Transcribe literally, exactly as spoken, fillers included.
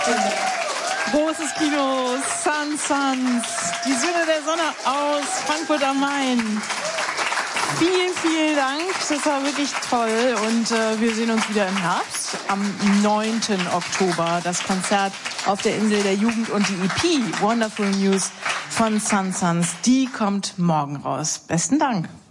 Großes Kino, Sun Suns, die Söhne der Sonne aus Frankfurt am Main. Vielen, vielen Dank, das war wirklich toll und äh, wir sehen uns wieder im Herbst am neunten Oktober. Das Konzert auf der Insel der Jugend und die E P Wonderful News von Sun Suns, die kommt morgen raus. Besten Dank.